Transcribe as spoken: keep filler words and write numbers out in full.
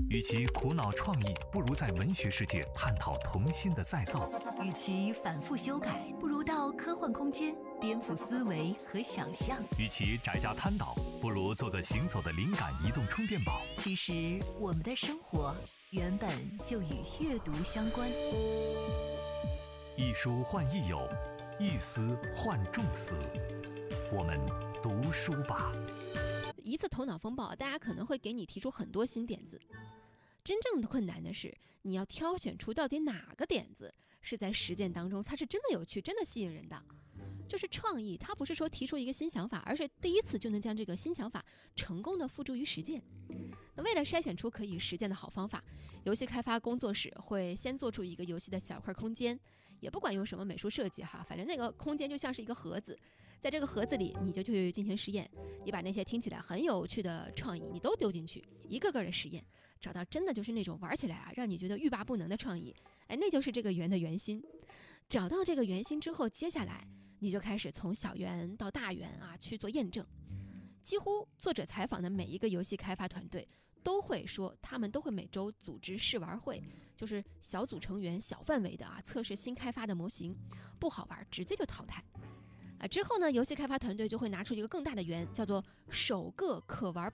与其苦恼创意，不如在文学世界探讨童心的再造； 与其反复修改，不如到科幻空间颠覆思维和想象； 与其宅家瘫倒，不如做个行走的灵感移动充电宝。 其实我们的生活原本就与阅读相关。 一书换益友，一思换众思，我们读书吧。 一次头脑风暴，大家可能会给你提出很多新点子，真正的困难的是你要挑选出到底哪个点子是在实践当中它是真的有趣，真的吸引人的。就是创意，它不是说提出一个新想法，而是第一次就能将这个新想法成功的付诸于实践。那为了筛选出可以实践的好方法，游戏开发工作室会先做出一个游戏的小块空间，也不管用什么美术设计哈，反正那个空间就像是一个盒子，在这个盒子里你就去进行实验，你把那些听起来很有趣的创意你都丢进去，一个个的实验，找到真的就是那种玩起来啊让你觉得欲罢不能的创意，哎，那就是这个圆的圆心。找到这个圆心之后，接下来你就开始从小圆到大圆啊去做验证。几乎作者采访的每一个游戏开发团队都会说，他们都会每周组织试玩会，就是小组成员小范围的啊测试新开发的模型，不好玩直接就淘汰。啊，之后呢，游戏开发团队就会拿出一个更大的圆，叫做首个可玩